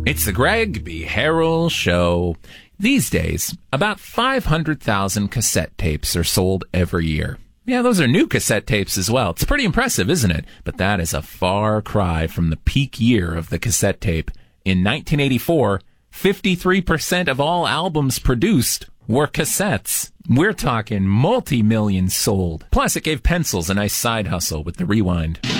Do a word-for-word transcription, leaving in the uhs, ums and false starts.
It's the Greg B. Harrell Show. These days, about five hundred thousand cassette tapes are sold every year. Yeah, those are new cassette tapes as well. It's pretty impressive, isn't it? But that is a far cry from the peak year of the cassette tape. In nineteen eighty-four, fifty-three percent of all albums produced were cassettes. We're talking multi-millions sold. Plus, it gave pencils a nice side hustle with the rewind.